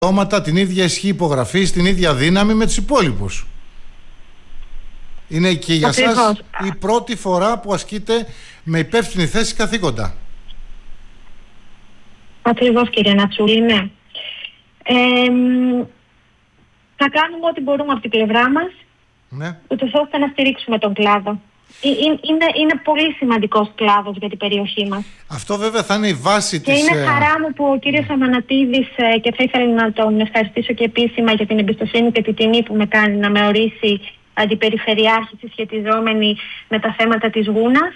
την ίδια ισχύ υπογραφής, την ίδια δύναμη με τους υπόλοιπους. Είναι και για σας η πρώτη φορά που ασκείτε με υπεύθυνη θέση καθήκοντα. Ακριβώς, κύριε Νατσούλη, ναι. Θα κάνουμε ό,τι μπορούμε από την πλευρά μας, ναι, ούτως ώστε να στηρίξουμε τον κλάδο. Είναι πολύ σημαντικός κλάδος για την περιοχή μας. Αυτό βέβαια θα είναι η βάση και της... είναι χαρά μου που ο κύριος Αμανατίδης, και θα ήθελα να τον ευχαριστήσω και επίσημα για την εμπιστοσύνη και την τιμή που με κάνει να με ορίσει αντιπεριφερειάρχη συσχετιζόμενη με τα θέματα της Γούνας.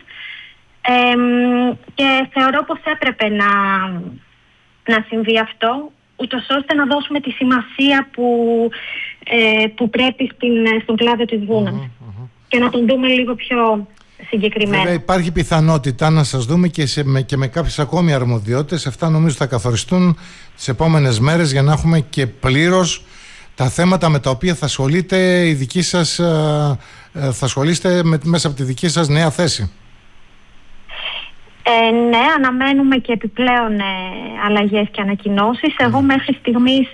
Και θεωρώ πως έπρεπε να συμβεί αυτό, ούτως ώστε να δώσουμε τη σημασία που πρέπει στον κλάδο της Γούνας. Και να τον δούμε λίγο πιο συγκεκριμένα. Βέβαια υπάρχει πιθανότητα να σας δούμε και με κάποιες ακόμη αρμοδιότητες. Αυτά νομίζω θα καθοριστούν τις επόμενες μέρες για να έχουμε και πλήρως τα θέματα με τα οποία θα ασχολείται η δική σας, θα ασχολείστε μέσα από τη δική σας νέα θέση. Ναι, αναμένουμε και επιπλέον αλλαγές και ανακοινώσεις. Εγώ μέχρι στιγμής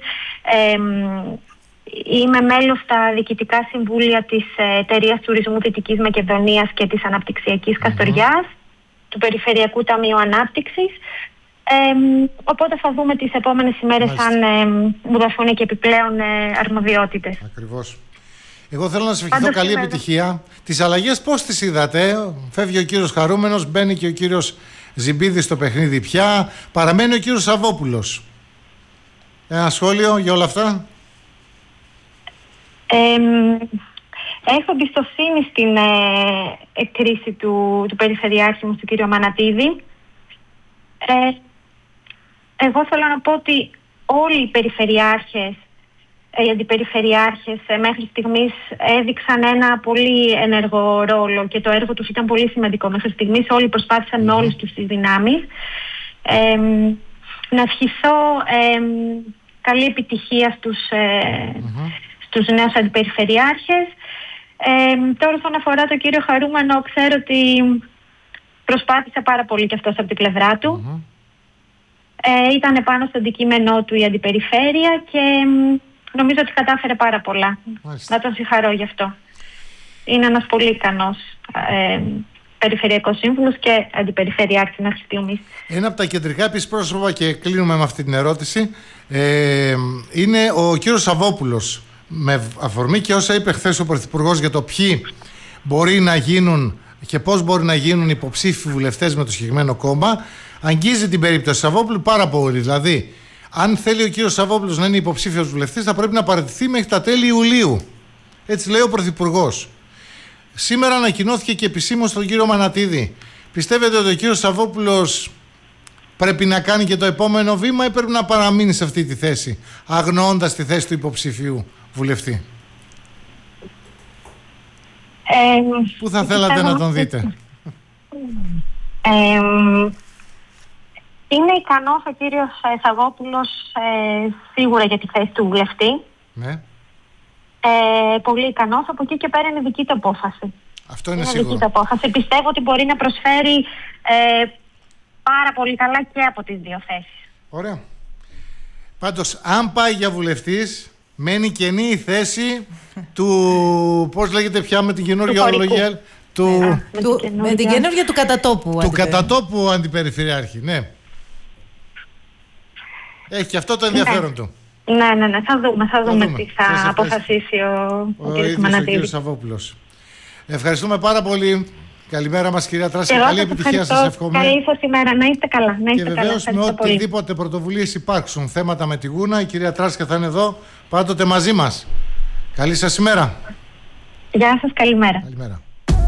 είμαι μέλος στα διοικητικά συμβούλια της Εταιρείας Τουρισμού Δυτικής Μακεδονίας και της Αναπτυξιακής Καστοριάς, του Περιφερειακού Ταμείου Ανάπτυξης. Οπότε θα δούμε τις επόμενες ημέρες αν μου δοθούν και επιπλέον αρμοδιότητες. Ακριβώς. Εγώ θέλω να σας ευχηθώ καλή επιτυχία. Τις αλλαγές πώς τις είδατε? Φεύγει ο κύριος Χαρούμενος, μπαίνει και ο κύριος Ζιμπίδης στο παιχνίδι πια. Παραμένει ο κύριος Σαββόπουλος. Ένα σχόλιο για όλα αυτά? Έχω εμπιστοσύνη στην κρίση του Περιφερειάρχη μας, του κύριου Αμανατίδη. Εγώ θέλω να πω ότι όλοι οι περιφερειάρχες, οι αντιπεριφερειάρχες μέχρι στιγμής έδειξαν ένα πολύ ενεργό ρόλο και το έργο τους ήταν πολύ σημαντικό. Μέχρι στιγμής όλοι προσπάθησαν με όλες τους τις δυνάμεις. Να ευχηθώ καλή επιτυχία στους νέους αντιπεριφερειάρχες. Τώρα όσον αφορά τον κύριο Χαρούμενο, ξέρω ότι προσπάθησε πάρα πολύ και αυτός από την πλευρά του. Ήταν πάνω στο αντικείμενό του η αντιπεριφέρεια και νομίζω ότι κατάφερε πάρα πολλά. Να τον συγχαρώ γι' αυτό. Είναι ένας πολύ ικανός περιφερειακός σύμβουλος και αντιπεριφερειάρχης μέχρι στιγμής. Ένα από τα κεντρικά επίσης πρόσωπα, και κλείνουμε με αυτή την ερώτηση, είναι ο κύριος Σαββόπουλος. Με αφορμή και όσα είπε χθες ο Πρωθυπουργός για το ποιοι μπορεί να γίνουν και πώς μπορεί να γίνουν υποψήφιοι βουλευτές με το συγκεκριμένο κόμμα, αγγίζει την περίπτωση Σαββόπουλου πάρα πολύ. Δηλαδή, αν θέλει ο κύριος Σαββόπουλος να είναι υποψήφιος βουλευτής, θα πρέπει να παραιτηθεί μέχρι τα τέλη Ιουλίου. Έτσι λέει ο Πρωθυπουργός. Σήμερα ανακοινώθηκε και επισήμως στον κύριο Μανατίδη. Πιστεύετε ότι ο κύριος Σαββόπουλος πρέπει να κάνει και το επόμενο βήμα ή πρέπει να παραμείνει σε αυτή τη θέση, αγνοώντας τη θέση του υποψηφίου βουλευτή? Πού θα θέλατε να τον δείτε? Είναι ικανός ο κύριος Σαββόπουλος σίγουρα για τη θέση του βουλευτή. Ναι. Πολύ ικανός. Από εκεί και πέρα είναι δική του απόφαση. Αυτό είναι σίγουρο. Δική του απόφαση. Πιστεύω ότι μπορεί να προσφέρει πάρα πολύ καλά και από τις δύο θέσεις. Ωραία. Πάντως, αν πάει για βουλευτής, μένει κενή η θέση του, πώς λέγεται πια με την καινούργια ορολογία, με την καινούργια του κατατόπου. Του κατατόπου αντιπεριφερειάρχη, ναι. Έχει και αυτό το ενδιαφέρον του. Ναι, θα δούμε τι θα αποφασίσει ο κ. Μανατίδης. Ο κ. Σαββόπουλος. Ευχαριστούμε πάρα πολύ. Καλημέρα μας, κυρία Τράση. Καλή επιτυχία σας εύχομαι. Καλή σας ημέρα. Να είστε καλά. Και βεβαίως με οτιδήποτε πρωτοβουλίες υπάρξουν, θέματα με τη Γούνα, η κυρία Τράσκα θα είναι εδώ πάντοτε μαζί μας. Καλή σας ημέρα. Γεια σας, καλημέρα. Καλημέρα.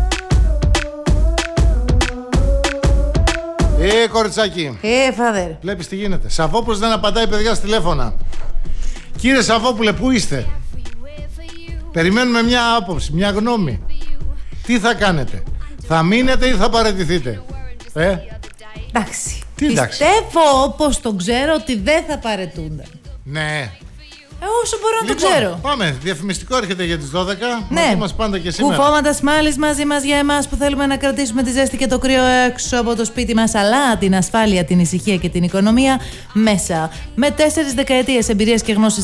Κοριτσάκι. Φάδερ. Βλέπεις τι γίνεται. Σαββόπουλος δεν απαντάει, παιδιά, στη τηλέφωνα. Κύριε Σαββόπουλε, πού είστε? Περιμένουμε μια άποψη, μια γνώμη. Τι θα κάνετε? Θα μείνετε ή θα παραιτηθείτε? Εντάξει. Πιστεύω, όπως τον ξέρω, ότι δεν θα παραιτούνται. Ναι. Όσο μπορώ να το ξέρω. Πάμε. Διαφημιστικό έρχεται για τις 12. Ναι. Μαζί μας πάντα και σήμερα. Κουφώματα Σμάλης μαζί μας για εμάς που θέλουμε να κρατήσουμε τη ζέστη και το κρύο έξω από το σπίτι μας, αλλά την ασφάλεια, την ησυχία και την οικονομία μέσα. Με 4 δεκαετίες εμπειρίας και γνώσης